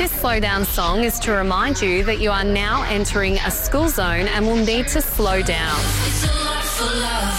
This slow down song is to remind you that you are now entering a school zone and will need to slow down. It's a lot for love.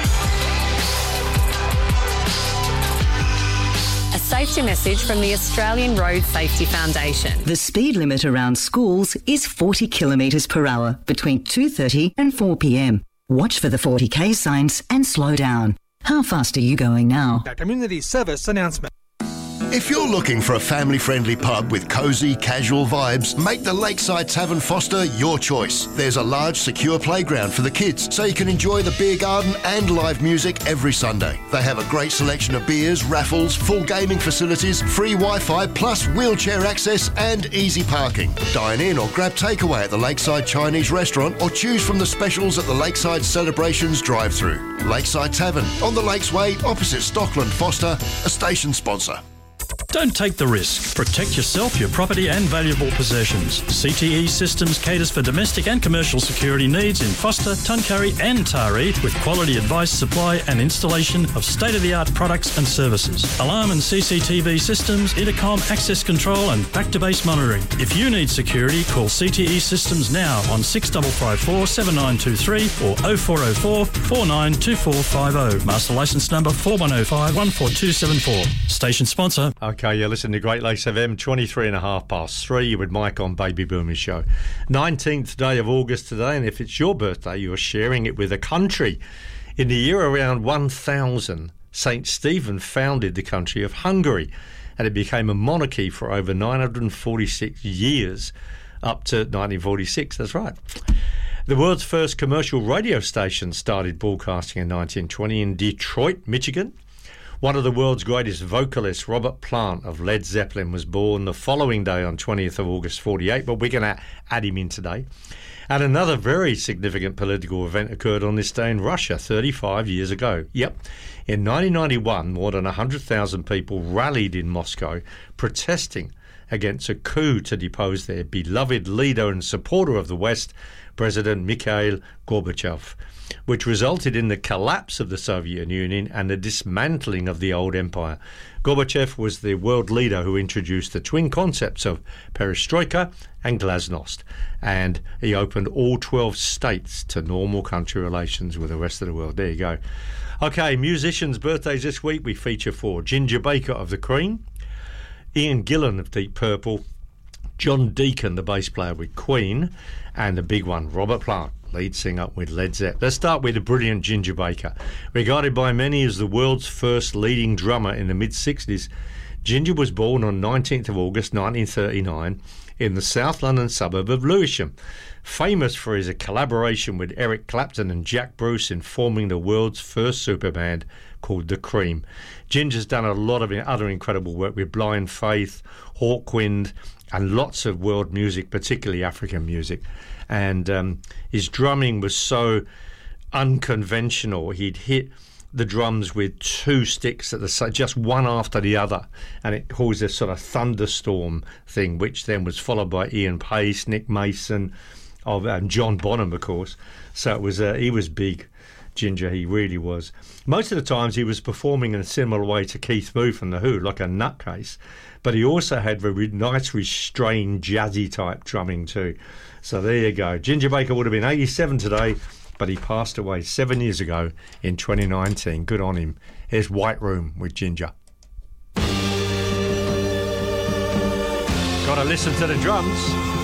A safety message from the Australian Road Safety Foundation. The speed limit around schools is 40 kilometres per hour between 2:30 and 4 p.m. Watch for the 40k signs and slow down. How fast are you going now? A community service announcement. If you're looking for a family-friendly pub with cosy, casual vibes, make the Lakeside Tavern Foster your choice. There's a large, secure playground for the kids, so you can enjoy the beer garden and live music every Sunday. They have a great selection of beers, raffles, full gaming facilities, free Wi-Fi, plus wheelchair access and easy parking. Dine in or grab takeaway at the Lakeside Chinese restaurant or choose from the specials at the Lakeside Celebrations drive-through. Lakeside Tavern, on the Lakes Way, opposite Stockland Foster, a station sponsor. Don't take the risk. Protect yourself, your property and valuable possessions. CTE Systems caters for domestic and commercial security needs in Foster, Tuncurry and Taree with quality advice, supply and installation of state-of-the-art products and services. Alarm and CCTV systems, intercom, access control and back-to-base monitoring. If you need security, call CTE Systems now on 6554 7923 or 0404 492450. Master licence number 4105 14274. Station sponsor. Okay, you're listening to Great Lakes FM, 23 and a half past 3 with Mike on Baby Boomer Show. 19th day of August today, and if it's your birthday, you're sharing it with a country. In the year around 1000, St. Stephen founded the country of Hungary, and it became a monarchy for over 946 years, up to 1946, that's right. The world's first commercial radio station started broadcasting in 1920 in Detroit, Michigan. One of the world's greatest vocalists, Robert Plant of Led Zeppelin, was born the following day on 20th of August 48, but we're going to add him in today. And another very significant political event occurred on this day in Russia 35 years ago. Yep, in 1991, more than 100,000 people rallied in Moscow protesting against a coup to depose their beloved leader and supporter of the West, President Mikhail Gorbachev, which resulted in the collapse of the Soviet Union and the dismantling of the old empire. Gorbachev was the world leader who introduced the twin concepts of perestroika and glasnost, and he opened all 12 states to normal country relations with the rest of the world. There you go. Okay, musicians' birthdays this week we feature for Ginger Baker of The Cream, Ian Gillan of Deep Purple, John Deacon, the bass player with Queen, and the big one, Robert Plant, lead singer with Led Zeppelin. Let's start with the brilliant Ginger Baker. Regarded by many as the world's first leading drummer in the mid-60s, Ginger was born on 19th of August 1939 in the South London suburb of Lewisham, famous for his collaboration with Eric Clapton and Jack Bruce in forming the world's first superband called The Cream. Ginger's done a lot of other incredible work with Blind Faith, Hawkwind, and lots of world music, particularly African music. And his drumming was so unconventional. He'd hit the drums with two sticks at the side, just one after the other, and it caused a sort of thunderstorm thing, which then was followed by Ian Pace, Nick Mason, and John Bonham, of course. So it was he was big, Ginger, he really was. Most of the times he was performing in a similar way to Keith Moon from The Who, like a nutcase, but he also had very nice, restrained, jazzy type drumming too. So there you go. Ginger Baker would have been 87 today, but he passed away 7 years ago in 2019. Good on him. Here's White Room with Ginger. Gotta listen to the drums.